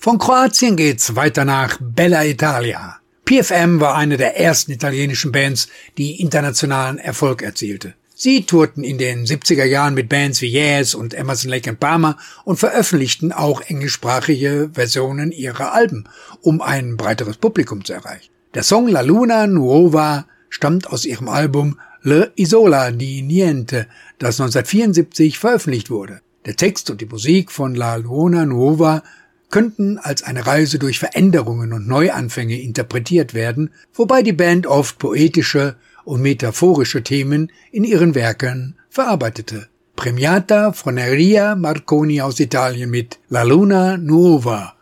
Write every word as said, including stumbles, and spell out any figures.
Von Kroatien geht's weiter nach Bella Italia. P F M war eine der ersten italienischen Bands, die internationalen Erfolg erzielte. Sie tourten in den siebziger Jahren mit Bands wie Yes und Emerson, Lake and Palmer und veröffentlichten auch englischsprachige Versionen ihrer Alben, um ein breiteres Publikum zu erreichen. Der Song La Luna Nuova stammt aus ihrem Album Le Isola di Niente, das neunzehnhundertvierundsiebzig veröffentlicht wurde. Der Text und die Musik von La Luna Nuova könnten als eine Reise durch Veränderungen und Neuanfänge interpretiert werden, wobei die Band oft poetische und metaphorische Themen in ihren Werken verarbeitete. Premiata Foneria Marconi aus Italien mit La Luna Nuova.